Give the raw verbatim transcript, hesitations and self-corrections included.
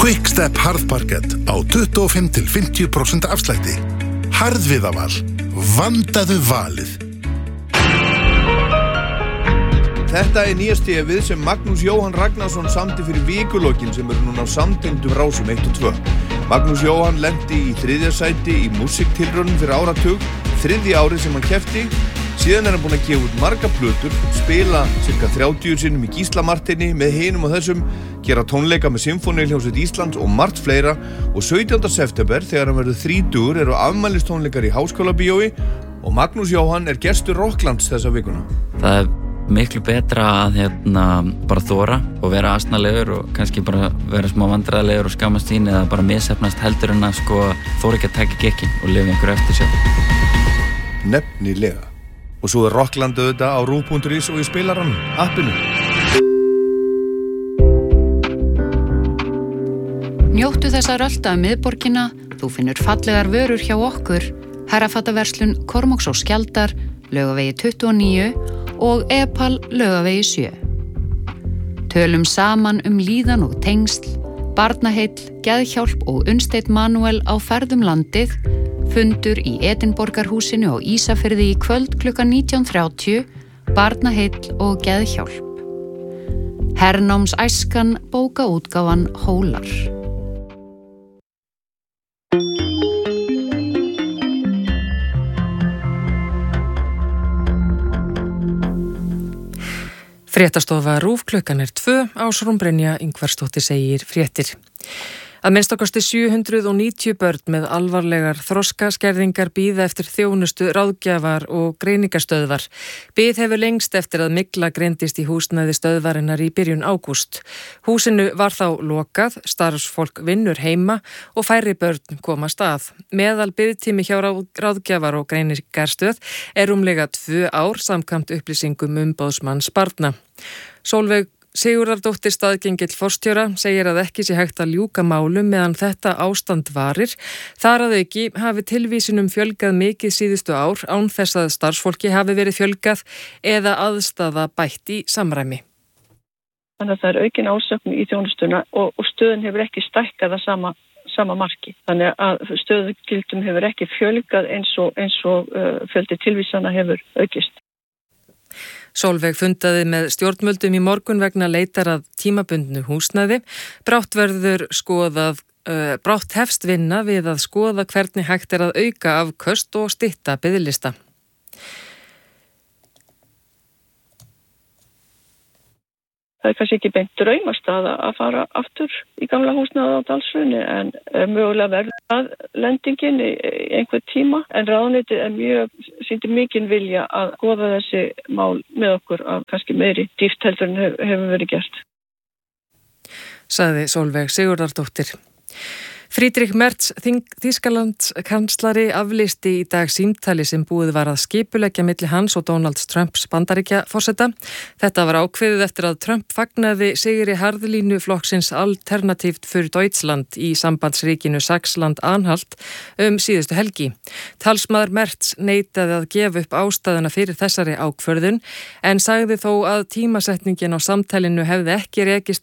Quickstep harðparkett á tuttugu og fimm til fimmtíu prósent afslætti. Harðviðaval. Vandaðu valið. Þetta er nýja stefið sem Magnús Jóhann Ragnarsson samdi fyrir vikulokkin sem eru núna á samtengdum rásum eitt og tvö. Magnús Jóhann lenti í þriðja sæti í músiktilraunum fyrir áratug, þriðja árið sem hann keppti. Síðan er hann búinn að gefa út marga plötur, spila cirka þrjátíu sinnum í Gíslamartinni með hinum og þessum, gera tónleika með Sinfóníuhljómsveit Íslands og margt fleira og sautjánda september þegar hann verður þrítugur eru afmælistónleikar í Háskólabíói og Magnús Jóhann er gestur Rocklands þessa vikuna. Það er miklu betra að hérna bara þora og vera asnalegur og kannski bara vera smá vandræðalegur og skammast sín eða bara misheppnast heldur en að sko þora ekki að taka gekkin og lifa einhverju eftir sér. Nefnilega. Og svo er Rockland auðvitað á ruv punktur is og í spilaranum, appinu. Njóttu þess að rölda um miðborgina, þú finnur fallegar vörur hjá okkur, herrafataverslun Kormáks og Skjaldar, Laugavegi tuttugu og níu og Epal Laugavegi sjö. Tölum saman um líðan og tengsl, barnaheill, geðhjálp og Unnsteinn Manuel á ferðum landið, fundur í Edinborgarhúsinu og Ísafirði í kvöld klukkan nítján þrjátíu, barnaheill og geðhjálp. Hernámsæskan bókaútgáfan Hólar. Fréttastofa RÚV klukkan er tvö, Ásrún Brynja Ingvarsdóttir segir fréttir. Að minnst okkar sjö hundruð níutíu börn með alvarlegar þroskaskerðingar bíða eftir þjónustu ráðgjafar og greiningastöðvar. Bið hefur lengst eftir að mygla greindist í húsnæði stöðvarinnar í byrjun ágúst. Húsinu var þá lokað, starfsfólk vinnur heima og færri börn komast að. Meðal biðtími hjá ráðgjafar og greiningarstöð er rúmlega tvö ár samkvæmt upplýsingum umboðsmanns barna. Sólveig Sigurðardóttir staðgengill forstjóra segir að ekki sé hægt að ljúka málum meðan þetta ástand varir. Þar að auki hafi tilvísunum fjölgað mikið síðustu ár án þess að starfsfólki hafi verið fjölgað eða aðstaða bætt í samræmi. Þannig að það er aukin ásökun í þjónustuna og, og stöðin hefur ekki stækkað að sama, sama marki. Þannig að stöðugildum hefur ekki fjölgað eins og, eins og uh, fjöldi tilvísana hefur aukist. Sólveig fundaði með stjórnvöldum í morgun vegna leitar að tímabundnu húsnæði. Brátt verður skoðað, uh, brátt hefst vinna við að skoða hvernig hægt er að auka afköst og stytta biðlista. Það er kannski ekki beint draumastaða að fara aftur í gamla húsnæði á Dalshrauni en mögulega verður það lendingin í einhver tíma en ráðuneytið er mjög, sýndi mikinn vilja að skoða þessi mál með okkur af kannski meiri dýpt heldur en hef, hefur verið gert. Sagði Sólveig Sigurðardóttir. Friedrich Merz, Þýskalands kanslari, aflýsti í dag símtali sem búið var að skipuleggja milli hans og Donald Trumps Bandaríkjaforseta. Þetta var ákveðið eftir að Trump fagnaði sigri harðlínu flokksins Alternativt für Deutschland í sambandsríkinu Saxland-Anhalt um síðustu helgi. Talsmaður Merz neitaði að gefa upp ástæðuna fyrir þessari ákvörðun en sagði þó að tímasetningin á samtalinu hefði ekki rekist